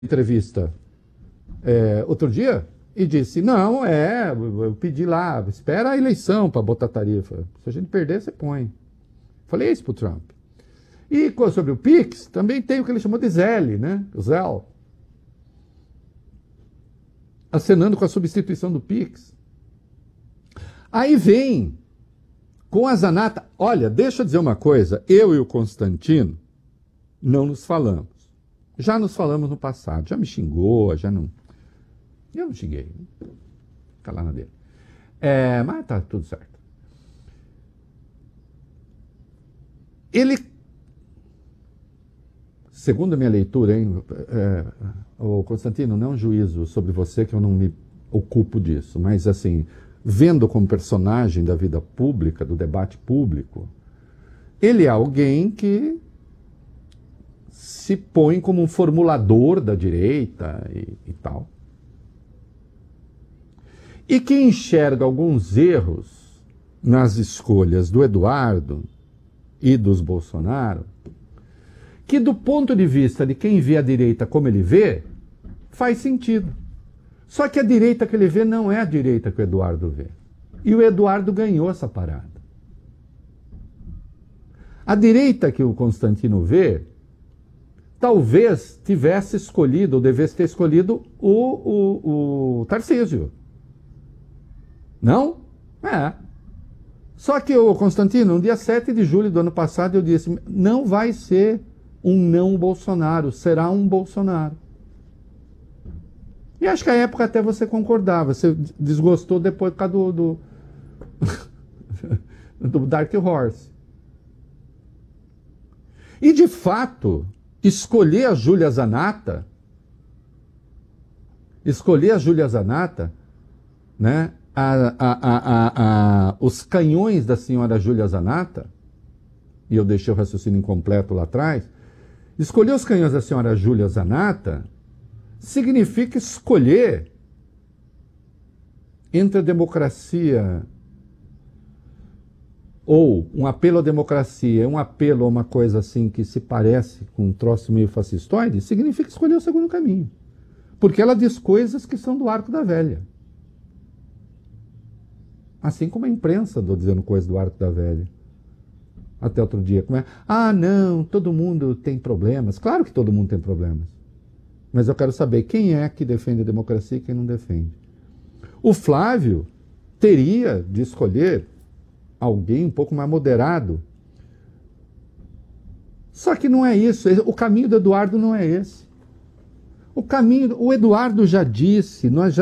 entrevista outro dia e disse, não, eu pedi lá, espera a eleição para botar tarifa. Se a gente perder, você põe. Falei isso para o Trump. E sobre o PIX, também tem o que ele chamou de ZEL, né? O ZEL. Acenando com a substituição do PIX. Aí vem com a Zanata. Olha, deixa eu dizer uma coisa. Eu e o Constantino não nos falamos. Já nos falamos no passado. Já me xingou, já não... Eu não xinguei. Fica lá na dele. Mas tá tudo certo. Ele, segundo a minha leitura, o Constantino, não é um juízo sobre você, que eu não me ocupo disso, mas assim, vendo como personagem da vida pública, do debate público, ele é alguém que se põe como um formulador da direita e tal. E que enxerga alguns erros nas escolhas do Eduardo e dos Bolsonaro, que do ponto de vista de quem vê a direita como ele vê, faz sentido. Só que a direita que ele vê não é a direita que o Eduardo vê. E o Eduardo ganhou essa parada. A direita que o Constantino vê, talvez tivesse escolhido, ou devesse ter escolhido o Tarcísio. Não? Só que o Constantino, no dia 7 de julho do ano passado, eu disse, não vai ser um não Bolsonaro, será um Bolsonaro. E acho que à época até você concordava, você desgostou depois por causa do Dark Horse. E de fato, escolher a Júlia Zanata, né, os canhões da senhora Júlia Zanata, e eu deixei o raciocínio incompleto lá atrás, escolher os canhões da senhora Júlia Zanata significa escolher entre a democracia ou um apelo à democracia, um apelo a uma coisa assim que se parece com um troço meio fascistoide, significa escolher o segundo caminho. Porque ela diz coisas que são do arco da velha. Assim como a imprensa andou dizendo coisas do arco da velha. Até outro dia. Não, todo mundo tem problemas. Claro que todo mundo tem problemas. Mas eu quero saber quem é que defende a democracia e quem não defende. O Flávio teria de escolher alguém um pouco mais moderado. Só que não é isso. O caminho do Eduardo não é esse. O Eduardo já disse, nós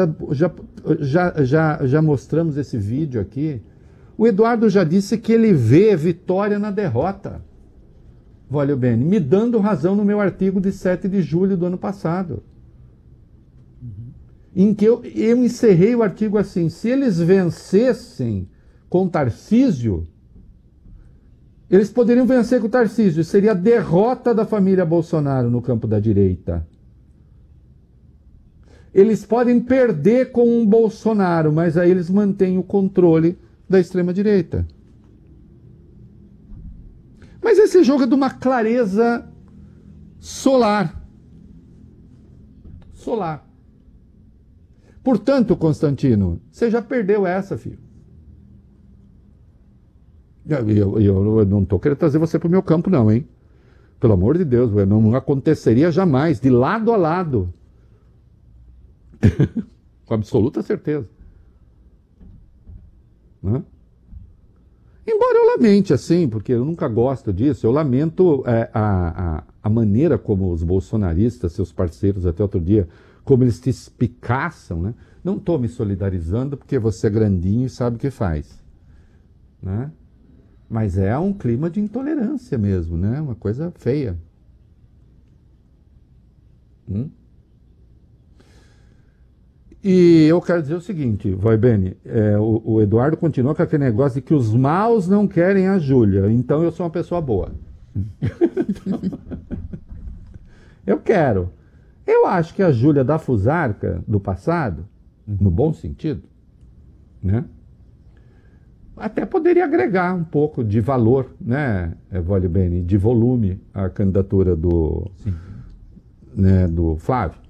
já mostramos esse vídeo aqui. O Eduardo já disse que ele vê vitória na derrota. Voglio bene, me dando razão no meu artigo de 7 de julho do ano passado. Em que eu encerrei o artigo assim, se eles vencessem com Tarcísio, eles poderiam vencer com o Tarcísio, seria a derrota da família Bolsonaro no campo da direita. Eles podem perder com um Bolsonaro, mas aí eles mantêm o controle da extrema-direita. Mas esse jogo é de uma clareza solar. Portanto, Constantino, você já perdeu essa, filho. Eu não estou querendo trazer você para o meu campo, não, hein? Pelo amor de Deus, não aconteceria jamais, de lado a lado. Com absoluta certeza. Né? Embora eu lamente, assim, porque eu nunca gosto disso, eu lamento a maneira como os bolsonaristas, seus parceiros até outro dia, como eles te espicaçam, né? Não estou me solidarizando porque você é grandinho e sabe o que faz. Né? Mas é um clima de intolerância mesmo, né? Uma coisa feia. E eu quero dizer o seguinte, vai bene, o Eduardo continua com aquele negócio de que os maus não querem a Júlia, então eu sou uma pessoa boa. Eu quero. Eu acho que a Júlia da Fusarca do passado, no bom sentido, né? Até poderia agregar um pouco de valor, né, voglio bene, de volume à candidatura do Flávio.